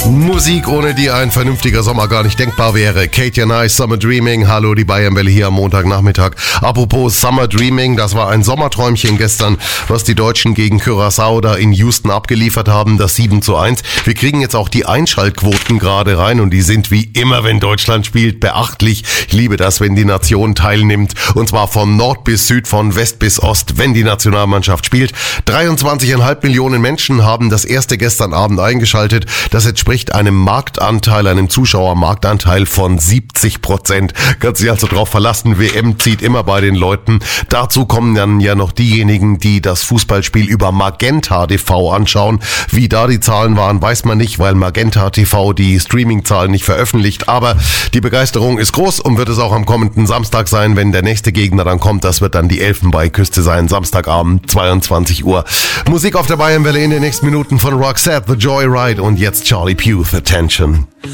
Musik, ohne die ein vernünftiger Sommer gar nicht denkbar wäre. Katy and I, Summer Dreaming. Hallo, die Bayernwelle hier am Montagnachmittag. Apropos Summer Dreaming, das war ein Sommerträumchen gestern, was die Deutschen gegen Curaçao da in Houston abgeliefert haben, das 7:1. Wir kriegen jetzt auch die Einschaltquoten gerade rein und die sind wie immer, wenn Deutschland spielt, beachtlich. Ich liebe das, wenn die Nation teilnimmt, und zwar von Nord bis Süd, von West bis Ost, wenn die Nationalmannschaft spielt. 23,5 Millionen Menschen haben das erste gestern Abend eingeschaltet. Das entspricht einem Marktanteil, einem Zuschauermarktanteil von 70%. Kannst dich also drauf verlassen, WM zieht immer bei den Leuten. Dazu kommen dann ja noch diejenigen, die das Fußballspiel über Magenta TV anschauen. Wie da die Zahlen waren, weiß man nicht, weil Magenta TV die Streaming-Zahlen nicht veröffentlicht. Aber die Begeisterung ist groß und wird es auch am kommenden Samstag sein, wenn der nächste Gegner dann kommt. Das wird dann die Elfenbeinküste sein, Samstagabend, 22 Uhr. Musik auf der Bayernwelle in den nächsten Minuten von Roxette, The Joyride und jetzt Charlie Puth, Attention.